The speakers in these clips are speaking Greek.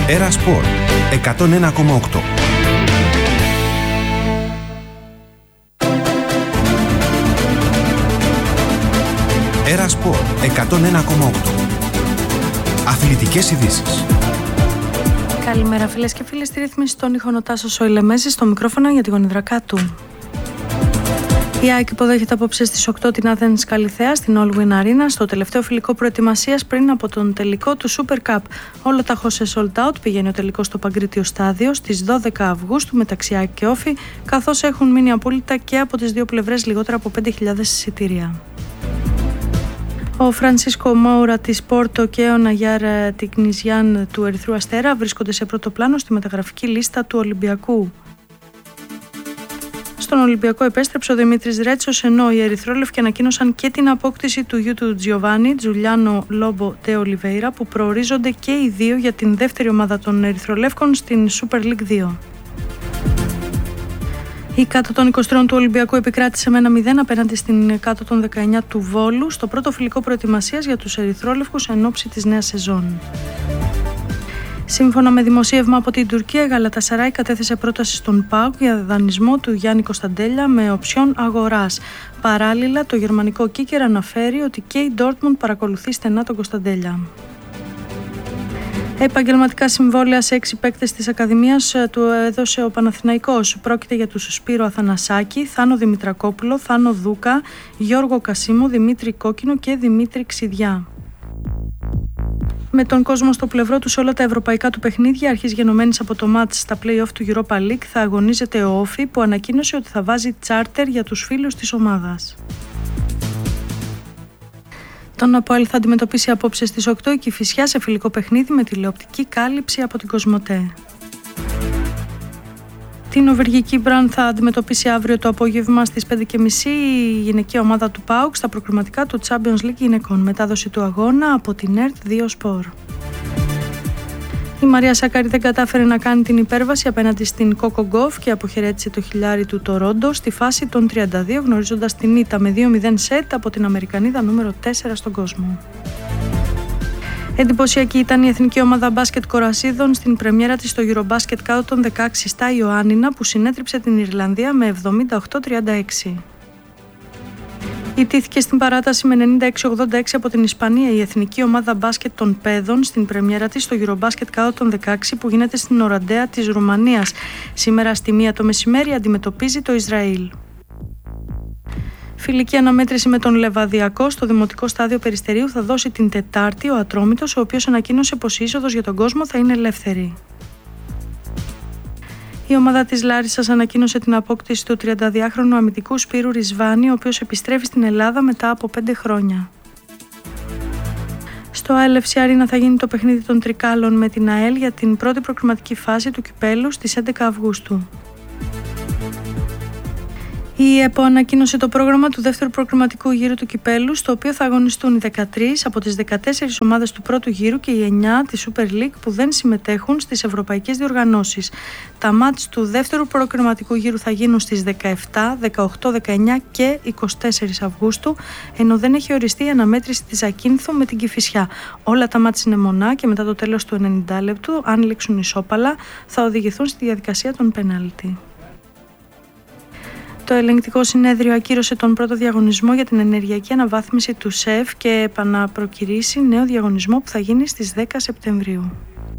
Έρα Σπορ 101,8. Έρα Σπορ 101,8. Αθλητικές ειδήσεις. Καλημέρα φίλες και φίλοι, στη ρύθμιση των ήχων ο Τάσος Σοηλεμέζης, στο μικρόφωνο για τη γονιδρακά του. Η ΑΕΚ υποδέχεται απόψε στις 8 την Athens Καλιθέα στην All Win Arena στο τελευταίο φιλικό προετοιμασίας πριν από τον τελικό του Super Cup. Όλο τάχωσε sold out, πηγαίνει ο τελικός στο Παγκρίτιο Στάδιο στις 12 Αυγούστου μεταξύ ΑΕΚ και Όφη, καθώς έχουν μείνει απόλυτα και από τις δύο πλευρές λιγότερα από 5.000 εισιτήρια. Ο Φρανσίσκο Μόουρα της Πόρτο και ο Ναγιάρ Τικνιζιάν του Ερυθρού Αστέρα βρίσκονται σε πρώτο πλάνο στη μεταγραφική λίστα του Ολυμπιακού. Στον Ολυμπιακό επέστρεψε ο Δημήτρης Ρέτσος, ενώ οι Ερυθρόλευκοι ανακοίνωσαν και την απόκτηση του γιου του Τζιοβάνι, Τζουλιάνο Λόμπο Ντε Ολιβέιρα, που προορίζονται και οι δύο για την δεύτερη ομάδα των Ερυθρολεύκων στην Super League 2. Η κάτω των 23 του Ολυμπιακού επικράτησε με 1-0 απέναντι στην κάτω των 19 του Βόλου στο πρώτο φιλικό προετοιμασίας για τους Ερυθρόλευκους εν ώψη της νέας σεζόν. Σύμφωνα με δημοσίευμα από την Τουρκία, η Γαλατασαράι κατέθεσε πρόταση στον ΠΑΟΚ για δανεισμό του Γιάννη Κωνσταντέλια με οψιόν αγοράς. Παράλληλα, το γερμανικό Κίκερ αναφέρει ότι και η Ντόρτμουντ παρακολουθεί στενά τον Κωνσταντέλια. Επαγγελματικά συμβόλαια σε 6 παίκτες της Ακαδημίας του έδωσε ο Παναθηναϊκός. Πρόκειται για τους Σπύρο Αθανασάκη, Θάνο Δημητρακόπουλο, Θάνο Δούκα, Γιώργο Κασίμο, Δημήτρη Κόκκινο και Δημήτρη Ξιδιά. Με τον κόσμο στο πλευρό του σε όλα τα ευρωπαϊκά του παιχνίδια, αρχής γενομένης από το μάτς στα play-off του Europa League, θα αγωνίζεται ο Όφη, που ανακοίνωσε ότι θα βάζει τσάρτερ για τους φίλους της ομάδας. Τον ΑΠΟΕΛ θα αντιμετωπίσει απόψε στις 8 η Κηφισιά σε φιλικό παιχνίδι με τηλεοπτική κάλυψη από την Κοσμοτέ. Την νορβηγική Μπραν θα αντιμετωπίσει αύριο το απόγευμα στις 5.30 η γυναικεία ομάδα του ΠΑΟΚ στα προκριματικά του Champions League γυναικών. Μετάδοση του αγώνα από την ΕΡΤ 2 Sport. Η Μαρία Σάκαρη δεν κατάφερε να κάνει την υπέρβαση απέναντι στην Κόκο Γκοφ και αποχαιρέτησε το χιλιάρι του Τορόντο στη φάση των 32, γνωρίζοντας την ήττα με 2-0 σετ από την Αμερικανίδα νούμερο 4 στον κόσμο. Εντυπωσιακή ήταν η εθνική ομάδα μπάσκετ κορασίδων στην πρεμιέρα της στο Eurobasket κάτω των 16 στα Ιωάννινα, που συνέτριψε την Ιρλανδία με 78-36. Ιτήθηκε στην παράταση με 96-86 από την Ισπανία η εθνική ομάδα μπάσκετ των Πέδων στην πρεμιέρα της στο Eurobasket κάτω των 16 που γίνεται στην Οραντέα της Ρουμανίας. Σήμερα στη 1 το μεσημέρι αντιμετωπίζει το Ισραήλ. Φιλική αναμέτρηση με τον Λεβαδιακό στο Δημοτικό Στάδιο Περιστερίου θα δώσει την Τετάρτη ο Ατρόμητος, ο οποίος ανακοίνωσε πως η είσοδος για τον κόσμο θα είναι ελεύθερη. Η ομάδα της Λάρισσας ανακοίνωσε την απόκτηση του 32χρονου αμυντικού Σπύρου Ρισβάνη, ο οποίος επιστρέφει στην Ελλάδα μετά από 5 χρόνια. Στο ΑΕΛ-FC Arena θα γίνει το παιχνίδι των Τρικάλων με την ΑΕΛ για την πρώτη προκριματική φάση του κυπέλου στις 11 Αυγούστου. Η ΕΠΟ ανακοίνωσε το πρόγραμμα του δεύτερου προκριματικού γύρου του κυπέλου, στο οποίο θα αγωνιστούν οι 13 από τις 14 ομάδες του πρώτου γύρου και οι 9 της Super League που δεν συμμετέχουν στις ευρωπαϊκές διοργανώσεις. Τα μάτς του δεύτερου προκριματικού γύρου θα γίνουν στις 17, 18, 19 και 24 Αυγούστου, ενώ δεν έχει οριστεί η αναμέτρηση της Ακίνθου με την Κηφισιά. Όλα τα μάτς είναι μονά και μετά το τέλος του 90 λεπτού, αν λήξουν ισόπαλα, θα οδηγηθούν στη διαδικασία των πέναλτι. Το ελεγκτικό συνέδριο ακύρωσε τον πρώτο διαγωνισμό για την ενεργειακή αναβάθμιση του ΣΕΦ και επαναπροκυρήσει νέο διαγωνισμό που θα γίνει στις 10 Σεπτεμβρίου.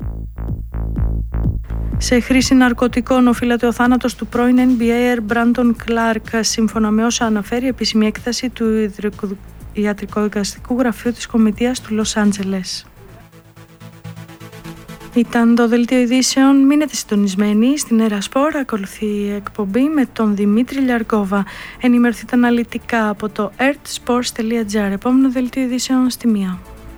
Σε χρήση ναρκωτικών οφείλεται ο θάνατος του πρώην NBA Brandon Clark, σύμφωνα με όσα αναφέρει η επίσημη έκθεση του Ιατρικοδικαστικού Γραφείου της Κομιτείας του Λος Άντζελες. Ήταν το δελτίο ειδήσεων. Μείνετε συντονισμένοι στην Έρα Σπορ. Ακολουθεί η εκπομπή με τον Δημήτρη Λιαρκόβα. Ενημερωθείτε αναλυτικά από το ertsports.gr. Επόμενο δελτίο ειδήσεων στη 1.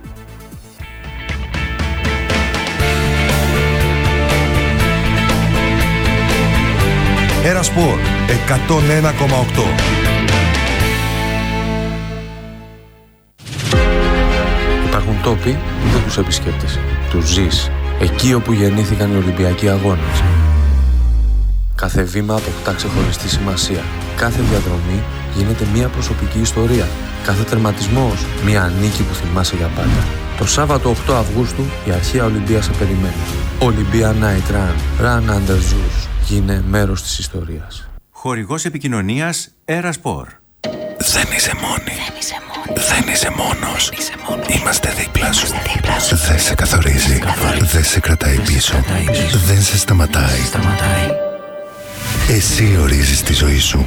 Έρα Σπορ 101,8. Υπάρχουν τόποι που δεν τους επισκέπτεσαι. Τους ζεις. Εκεί όπου γεννήθηκαν οι Ολυμπιακοί Αγώνες. Κάθε βήμα αποκτά ξεχωριστή σημασία. Κάθε διαδρομή γίνεται μια προσωπική ιστορία. Κάθε τερματισμός μια νίκη που θυμάσαι για πάντα. Το Σάββατο 8 Αυγούστου η αρχαία Ολυμπία σε περιμένει. Olympia Night Run. Run Under Zeus. Γίνε μέρος της ιστορίας. Χορηγός επικοινωνίας Erasport. Δεν είσαι μόνη. Δεν είσαι μόνος. Είμαστε δίπλα σου. Δεν σε καθορίζει. Δεν σε κρατάει πίσω. Δεν σε σταματάει. Εσύ ορίζεις τη ζωή σου.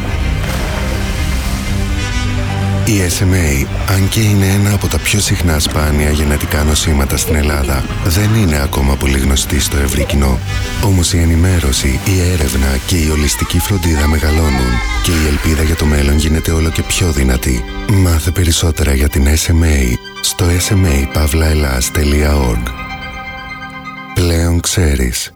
Η SMA, αν και είναι ένα από τα πιο συχνά σπάνια γενετικά νοσήματα στην Ελλάδα, δεν είναι ακόμα πολύ γνωστή στο ευρύ κοινό. Όμως η ενημέρωση, η έρευνα και η ολιστική φροντίδα μεγαλώνουν και η ελπίδα για το μέλλον γίνεται όλο και πιο δυνατή. Μάθε περισσότερα για την SMA στο sma-pavlaelas.org. Πλέον ξέρεις.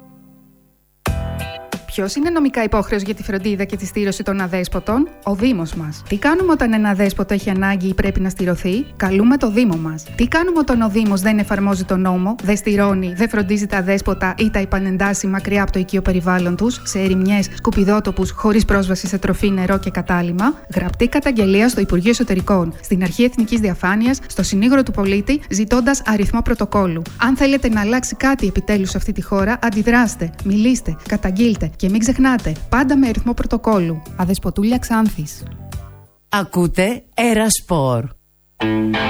Ποιος είναι νομικά υπόχρεος για τη φροντίδα και τη στήρωση των αδέσποτων? Ο Δήμος μας. Τι κάνουμε όταν ένα αδέσποτο έχει ανάγκη ή πρέπει να στηρωθεί? Καλούμε το Δήμο μας. Τι κάνουμε όταν ο Δήμος δεν εφαρμόζει τον νόμο, δεν στηρώνει, δεν φροντίζει τα αδέσποτα ή τα επανεντάσσει μακριά από το οικείο περιβάλλον τους, σε ερημιές, σκουπιδότοπους, χωρίς πρόσβαση σε τροφή, νερό και κατάλυμμα? Γραπτή καταγγελία στο Υπουργείο Εσωτερικών, στην Αρχή Εθνικής Διαφάνειας, στο Συνήγορο του Πολίτη, ζητώντας αριθμό πρωτοκόλλου. Αν θέλετε να αλλάξει κάτι επιτέλους σε αυτή τη χώρα, αντιδράστε, μιλήστε, καταγγείλτε. Και μην ξεχνάτε, πάντα με αριθμό πρωτοκόλλου. Αδεσποτούλια Ξάνθης. Ακούτε Erasport.